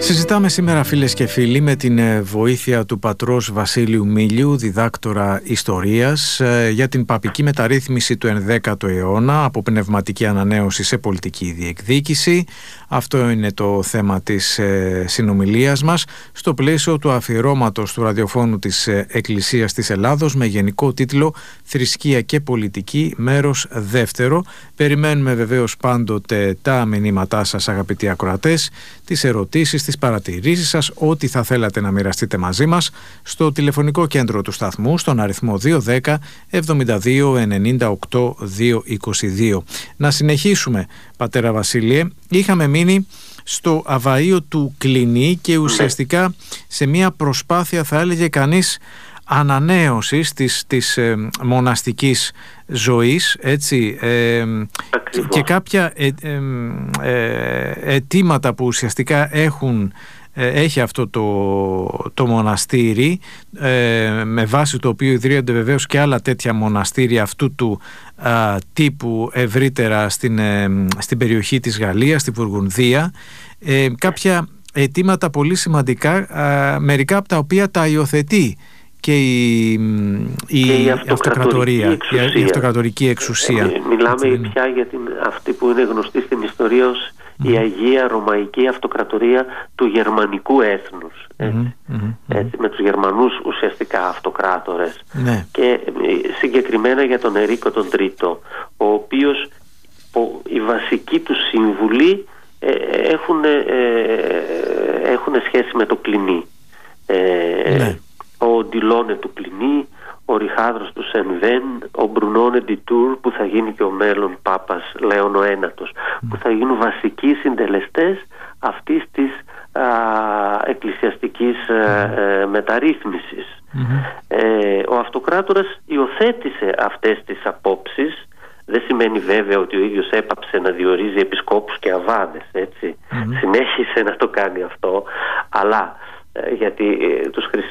Συζητάμε σήμερα, φίλες και φίλοι, με την βοήθεια του πατρός Βασίλειου Μήλιου, διδάκτορα ιστορίας, για την παπική μεταρρύθμιση του 11ου αιώνα από πνευματική ανανέωση σε πολιτική διεκδίκηση. Αυτό είναι το θέμα της συνομιλίας μας στο πλαίσιο του αφιερώματος του ραδιοφώνου της Εκκλησίας της Ελλάδος με γενικό τίτλο «Θρησκεία και πολιτική, μέρος δεύτερο». Περιμένουμε βεβαίως πάντοτε τα μηνύματά σας, αγαπητοί ακροατές, τις ερωτήσεις, τις παρατηρήσεις σας, ό,τι θα θέλατε να μοιραστείτε μαζί μας στο τηλεφωνικό κέντρο του σταθμού στον αριθμό 210 72 98 222. Να συνεχίσουμε, πατέρα Βασίλειε. Είχαμε μείνει στο αβαείο του Κλινή και ουσιαστικά σε μια προσπάθεια, θα έλεγε κανείς, ανανέωσης της μοναστικής ζωής, έτσι, και κάποια αιτήματα που ουσιαστικά έχει αυτό το μοναστήρι, με βάση το οποίο ιδρύονται βεβαίως και άλλα τέτοια μοναστήρια αυτού του τύπου ευρύτερα στην περιοχή της Γαλλίας, στην Βουργουνδία, κάποια αιτήματα πολύ σημαντικά, μερικά από τα οποία τα υιοθετεί και η αυτοκρατορική εξουσία. Μιλάμε πια για αυτή που είναι γνωστή στην ιστορία ως η Αγία Ρωμαϊκή Αυτοκρατορία του γερμανικού έθνους, έτσι, με τους Γερμανούς ουσιαστικά αυτοκράτορες, και συγκεκριμένα για τον Ενρίκο τον Τρίτο, ο οποίος οι βασικοί του σύμβουλοι έχουν σχέση με το Κλινί. Ο Ντιλόνε του Κλινί, ο Ριχάδρος του Σενβέν, ο Μπρουνόνε Ντιτούρ, που θα γίνει και ο μέλλον Πάπας Λέων ο Ένατος, που θα γίνουν βασικοί συντελεστές αυτής της εκκλησιαστικής μεταρρύθμισης. Ο αυτοκράτορας υιοθέτησε αυτές τις απόψεις. Δεν σημαίνει βέβαια ότι ο ίδιος έπαψε να διορίζει επισκόπους και αβάδες, έτσι. Συνέχισε να το κάνει αυτό, αλλά γιατί τους